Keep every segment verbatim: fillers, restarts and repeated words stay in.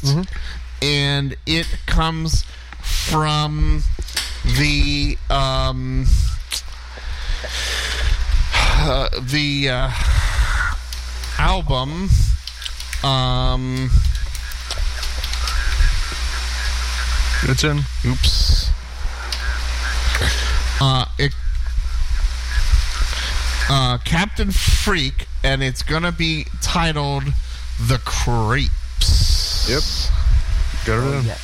Mm-hmm. And it comes from the um, uh, the uh, album. Um, It's in. oops. Uh, it, uh, Captain Freak, and it's gonna be titled The Creeps. Yep. Got it Oh, in. yes.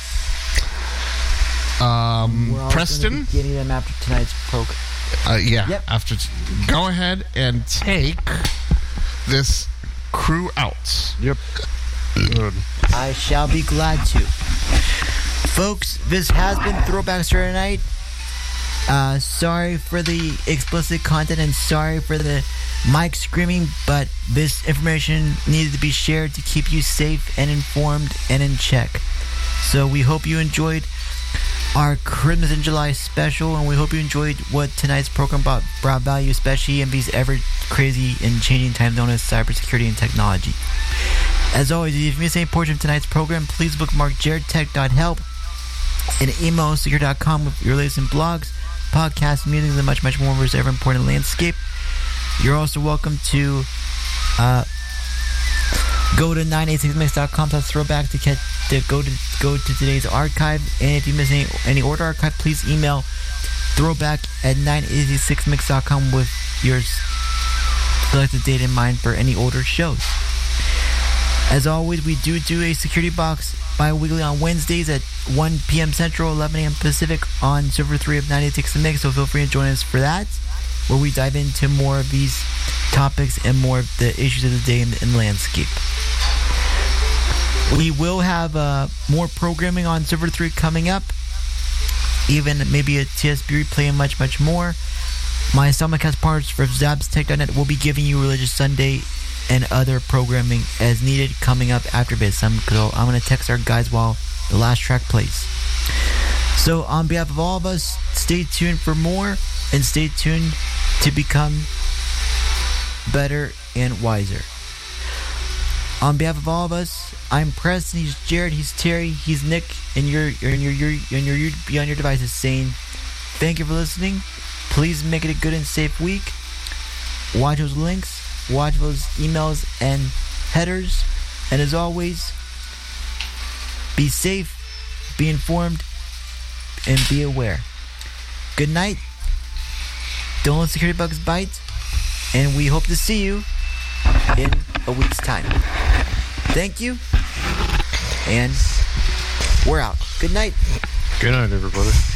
Um, We're all Preston? gonna be getting them after tonight's program. Uh, yeah. Yep. After, t- go ahead and take this crew out. Yep. Good. I shall be glad to. Folks, this has been Throwbacks for tonight. Uh, sorry for the explicit content and sorry for the mic screaming, but this information needed to be shared to keep you safe and informed and in check. So we hope you enjoyed our Christmas in July special, and we hope you enjoyed what tonight's program brought, brought value, especially in these ever crazy and changing times known as cybersecurity and technology. As always, if you missed any portion of tonight's program, please bookmark jared tech dot help and email secure dot com with your latest in blogs, podcasts, musings, and much, much more for this ever important landscape. You're also welcome to uh, go to nine eighty-six mix dot com slash throwback to catch to go to go to today's archive. And if you miss any any order archive, please email throwback at nine eighty-six mix dot com with your selected date in mind for any ordered shows. As always, we do do a security box bi-weekly on Wednesdays at one p.m. Central, eleven a.m. Pacific on server three of nine eighty-six mix, so feel free to join us for that, where we dive into more of these topics and more of the issues of the day in the, in the landscape. We will have uh, more programming on server three coming up, even maybe a T S B replay and much, much more. My simulcast partners for zabs tech dot net will be giving you Religious Sunday and other programming as needed coming up after this. I'm, so I'm going to text our guys while the last track plays. So on behalf of all of us, stay tuned for more and stay tuned to become better and wiser. On behalf of all of us, I'm Preston, he's Jared, he's Terry, he's Nick, and you're, you're, you're, you're, you're, you're beyond your devices saying thank you for listening. Please make it a good and safe week. Watch those links. Watch those emails and headers. And as always, be safe, be informed, and be aware. Good night. Don't let security bugs bite. And we hope to see you in a week's time. Thank you. And we're out. Good night. Good night, everybody.